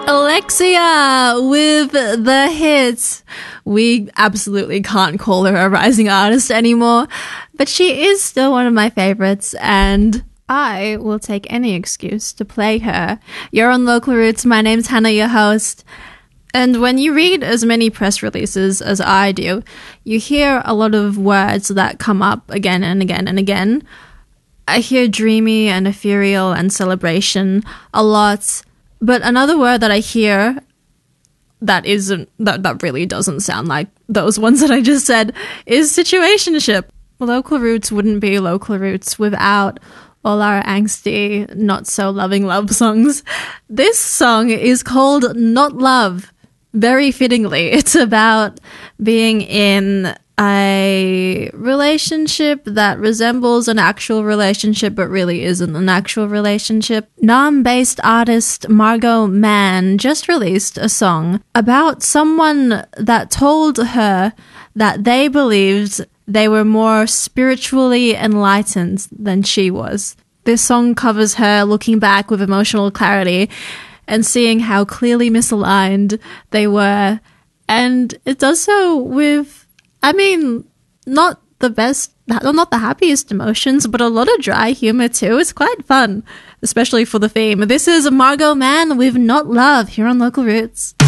Alexia with the hits. We absolutely can't call her a rising artist anymore, but she is still one of my favorites, and I will take any excuse to play her. You're on Local Roots. My name's Hannah, your host. And when you read as many press releases as I do, you hear a lot of words that come up again and again and again. I hear dreamy and ethereal and celebration a lot. But another word that I hear that really doesn't sound like those ones that I just said is situationship. Local Roots wouldn't be Local Roots without all our angsty, not so loving love songs. This song is called Not Love. Very fittingly, it's about being in a relationship that resembles an actual relationship but really isn't an actual relationship. Nam-based artist Margot Mann just released a song about someone that told her that they believed they were more spiritually enlightened than she was. This song covers her looking back with emotional clarity and seeing how clearly misaligned they were. And it does so with, not the happiest emotions, but a lot of dry humor too. It's quite fun, especially for the theme. This is Margot Mann with Not Love here on Local Roots.